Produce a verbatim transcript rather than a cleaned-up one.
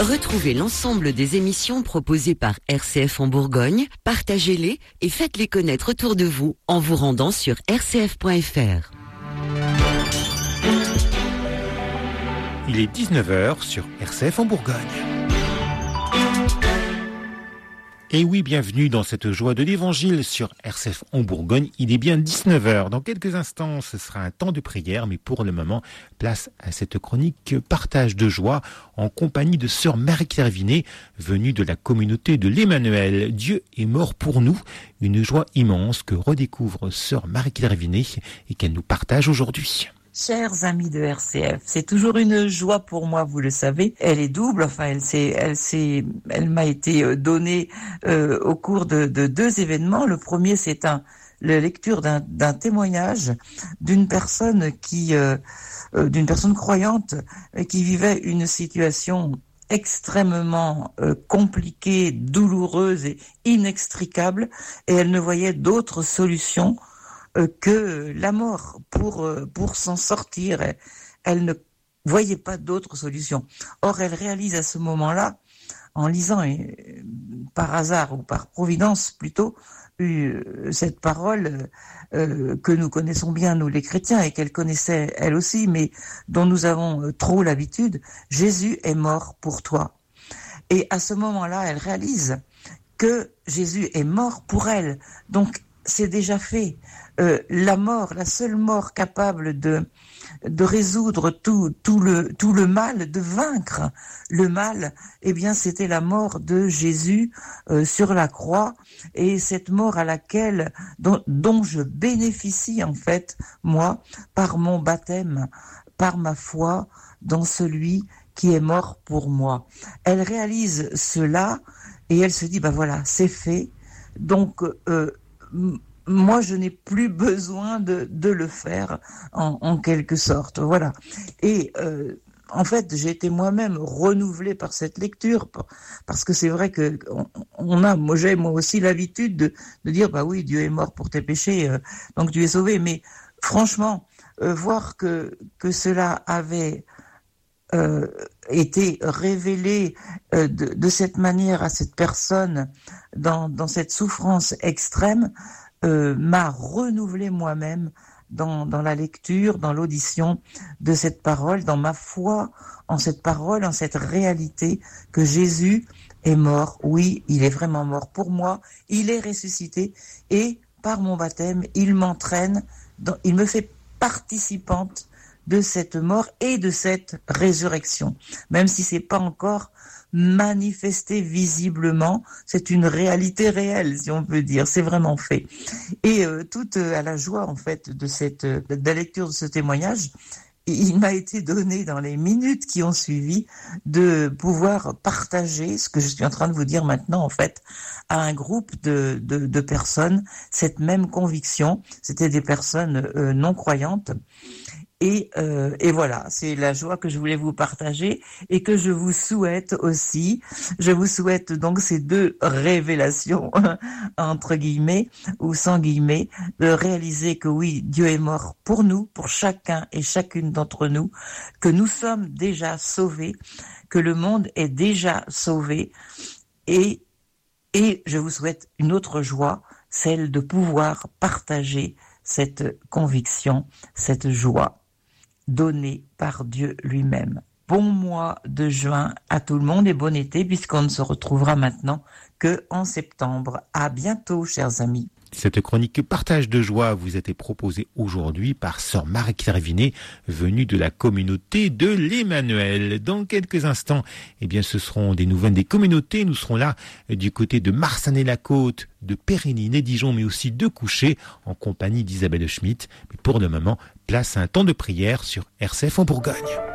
Retrouvez l'ensemble des émissions proposées par R C F en Bourgogne, partagez-les et faites-les connaître autour de vous en vous rendant sur r c f point f r. Il est dix-neuf heures sur R C F en Bourgogne. Et oui, bienvenue dans cette joie de l'Évangile sur R C F en Bourgogne. Il est bien dix-neuf heures. Dans quelques instants, ce sera un temps de prière, mais pour le moment, place à cette chronique partage de joie en compagnie de sœur Marie-Claire Vinet, venue de la communauté de l'Emmanuel. Dieu est mort pour nous. Une joie immense que redécouvre sœur Marie-Claire Vinet et qu'elle nous partage aujourd'hui. Chers amis de R C F, c'est toujours une joie pour moi, vous le savez. Elle est double, enfin, elle s'est, elle s'est, elle m'a été donnée euh, au cours de, de deux événements. Le premier, c'est un, la lecture d'un, d'un témoignage d'une personne qui, euh, euh, d'une personne croyante euh, qui vivait une situation extrêmement euh, compliquée, douloureuse et inextricable, et elle ne voyait d'autre solution que la mort pour pour s'en sortir. Elle, elle ne voyait pas d'autre solution. Or, elle réalise à ce moment-là, en lisant et, par hasard ou par providence plutôt, euh, cette parole euh, que nous connaissons bien, nous les chrétiens, et qu'elle connaissait elle aussi, mais dont nous avons trop l'habitude. Jésus est mort pour toi. Et à ce moment-là, elle réalise que Jésus est mort pour elle. Donc, c'est déjà fait. Euh, la mort, la seule mort capable de de résoudre tout tout le tout le mal, de vaincre le mal, eh bien c'était la mort de Jésus euh, sur la croix, et cette mort à laquelle dont, dont je bénéficie en fait moi par mon baptême, par ma foi dans celui qui est mort pour moi. Elle réalise cela et elle se dit bah voilà, c'est fait. Donc euh, moi, je n'ai plus besoin de, de le faire en, en quelque sorte. Voilà. Et euh, en fait, j'ai été moi-même renouvelée par cette lecture, parce que c'est vrai que on, on a, moi j'ai moi aussi l'habitude de, de dire bah oui, Dieu est mort pour tes péchés, euh, donc tu es sauvé. Mais franchement, euh, voir que que cela avait euh, été révélé euh, de, de cette manière à cette personne dans dans cette souffrance extrême. Euh, m'a renouvelé moi-même dans, dans la lecture, dans l'audition de cette parole, dans ma foi en cette parole, en cette réalité que Jésus est mort. Oui, il est vraiment mort pour moi, il est ressuscité, et par mon baptême, il m'entraîne, dans, il me fait participante de cette mort et de cette résurrection. Même si c'est pas encore manifesté visiblement, c'est une réalité réelle, si on peut dire, c'est vraiment fait. Et euh, toute euh, à la joie en fait de cette de la lecture de ce témoignage, il m'a été donné dans les minutes qui ont suivi de pouvoir partager ce que je suis en train de vous dire maintenant en fait à un groupe de de, de personnes, cette même conviction. C'était des personnes euh, non croyantes. Et, euh, et voilà, c'est la joie que je voulais vous partager et que je vous souhaite aussi. Je vous souhaite donc ces deux révélations, entre guillemets, ou sans guillemets, de réaliser que oui, Dieu est mort pour nous, pour chacun et chacune d'entre nous, que nous sommes déjà sauvés, que le monde est déjà sauvé. Et, et je vous souhaite une autre joie, celle de pouvoir partager cette conviction, cette joie donné par Dieu lui-même. Bon mois de juin à tout le monde et bon été, puisqu'on ne se retrouvera maintenant que en septembre. À bientôt, chers amis. Cette chronique partage de joie vous a été proposée aujourd'hui par sœur Marie-Claire Vinet, venue de la communauté de l'Emmanuel. Dans quelques instants, eh bien, ce seront des nouvelles des communautés. Nous serons là du côté de Marsanne-la-Côte, de Pérénine et Dijon, mais aussi de Couchet, en compagnie d'Isabelle Schmitt. Mais pour le moment, place à un temps de prière sur R C F en Bourgogne.